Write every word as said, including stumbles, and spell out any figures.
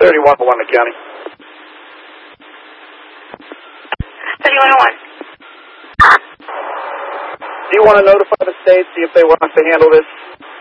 thirty-one oh one to county. thirty-one oh one. Do you want to notify the state, see if they want us to handle this?